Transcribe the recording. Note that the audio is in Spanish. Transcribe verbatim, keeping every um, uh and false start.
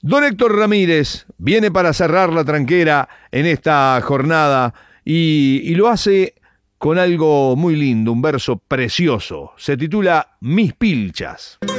Don Héctor Ramírez viene para cerrar la tranquera en esta jornada y, y lo hace con algo muy lindo, un verso precioso. Se titula Mis Pilchas.